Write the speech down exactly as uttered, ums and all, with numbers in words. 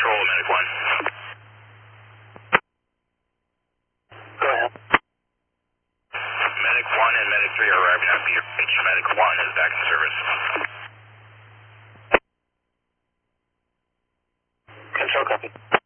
Control, Medic one. Go ahead. Medic one and Medic three are arriving at B H. Medic one is back in service. Control copy.